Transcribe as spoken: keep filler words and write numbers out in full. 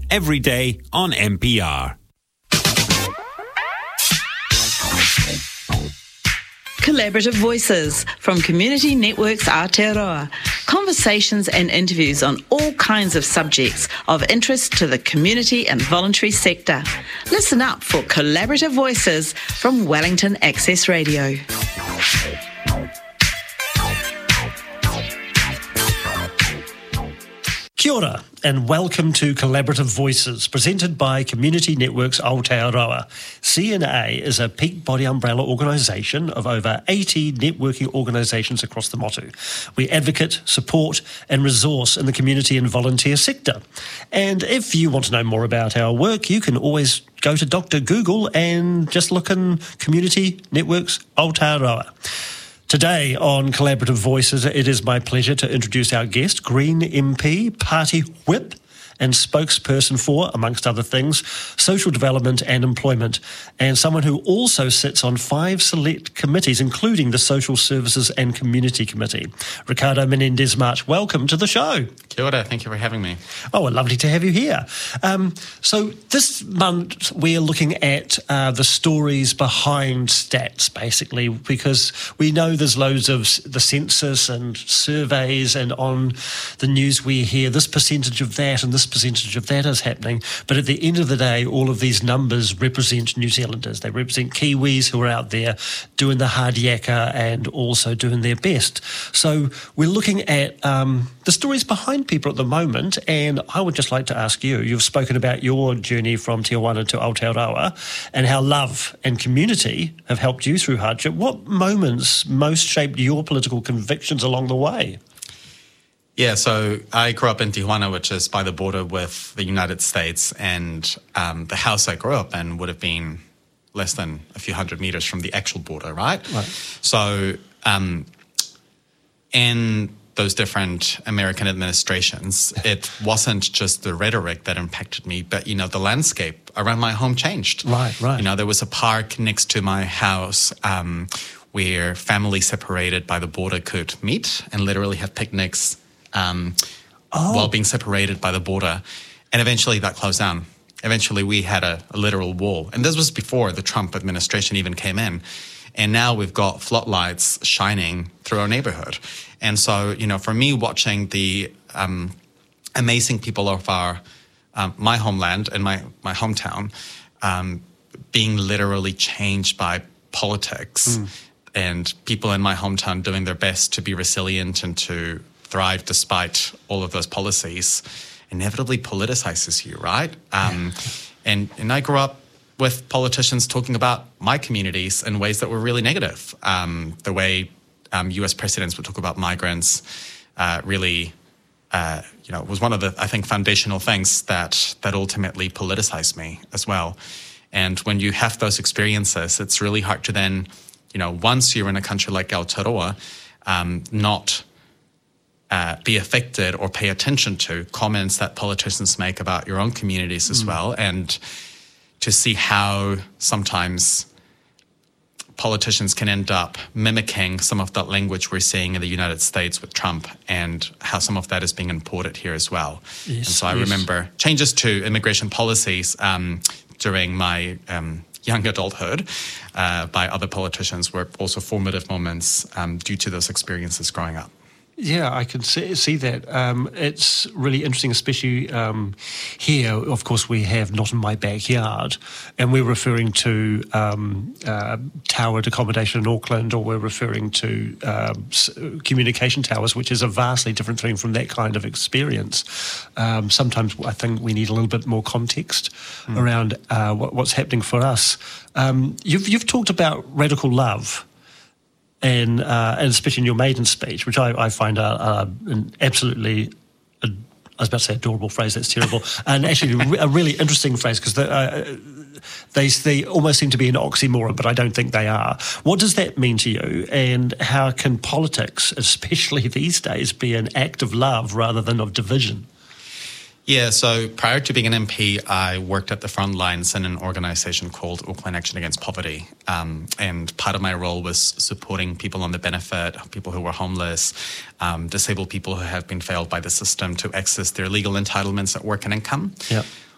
every day on M P R. Collaborative Voices from Community Networks Aotearoa. Conversations and interviews on all kinds of subjects of interest to the community and voluntary sector. Listen up for Collaborative Voices from Wellington Access Radio. Kia ora and welcome to Collaborative Voices, presented by Community Networks Aotearoa. C N A is a peak body umbrella organisation of over eighty networking organisations across the Motu. We advocate, support and resource in the community and volunteer sector. And if you want to know more about our work, you can always go to Doctor Google and just look in Community Networks Aotearoa. Today on Collaborative Voices, it is my pleasure to introduce our guest, Green M P, Party Whip and spokesperson for, amongst other things, social development and employment, and someone who also sits on five select committees, including the Social Services and Community Committee. Ricardo Menendez-March, welcome to the show. Kia ora, thank you for having me. Oh, well, lovely to have you here. Um, so this month we're looking at uh, the stories behind stats, basically, because we know there's loads of the census and surveys, and on the news we hear this percentage of that and this percentage of that is happening. But at the end of the day, all of these numbers represent New Zealanders. They represent Kiwis who are out there doing the hard yakka and also doing their best. So we're looking at um, the stories behind people at the moment, and I would just like to ask you, you've spoken about your journey from Tijuana to Aotearoa and how love and community have helped you through hardship. What moments most shaped your political convictions along the way? Yeah, so I grew up in Tijuana, which is by the border with the United States, and um, the house I grew up in would have been less than a few hundred meters from the actual border, right? Right. So um, in those different American administrations, it wasn't just the rhetoric that impacted me, but, you know, the landscape around my home changed. Right, right. You know, there was a park next to my house um, where families separated by the border could meet and literally have picnics Um, oh. while being separated by the border. And eventually that closed down. Eventually we had a, a literal wall. And this was before the Trump administration even came in. And now we've got floodlights shining through our neighborhood. And so, you know, for me, watching the um, amazing people of our um, my homeland and my, my hometown um, being literally changed by politics mm. and people in my hometown doing their best to be resilient and to thrive despite all of those policies, inevitably politicizes you, right? Um, and, and I grew up with politicians talking about my communities in ways that were really negative. Um, the way um, U S presidents would talk about migrants uh, really, uh, you know, was one of the, I think, foundational things that that ultimately politicized me as well. And when you have those experiences, it's really hard to then, you know, once you're in a country like Aotearoa, um, not Uh, be affected or pay attention to comments that politicians make about your own communities as mm. well, and to see how sometimes politicians can end up mimicking some of that language we're seeing in the United States with Trump, and how some of that is being imported here as well. Yes, and so I yes. remember changes to immigration policies um, during my um, young adulthood uh, by other politicians were also formative moments um, due to those experiences growing up. Yeah, I can see, see that. Um, it's really interesting, especially um, here. Of course, we have Not in My Backyard, and we're referring to um, uh, towered accommodation in Auckland, or we're referring to um, communication towers, which is a vastly different thing from that kind of experience. Um, sometimes I think we need a little bit more context mm. around uh, what, what's happening for us. Um, you've, you've talked about radical love. And, uh, and especially in your maiden speech, which I, I find a, a, an absolutely, a, I was about to say adorable phrase, that's terrible, and actually a really interesting phrase, because uh, they, they almost seem to be an oxymoron, but I don't think they are. What does that mean to you, and how can politics, especially these days, be an act of love rather than of division? Yeah, so prior to being an M P, I worked at the front lines in an organization called Auckland Action Against Poverty. Um, and part of my role was supporting people on the benefit, people who were homeless, um, disabled people who have been failed by the system to access their legal entitlements at work and income. Yep.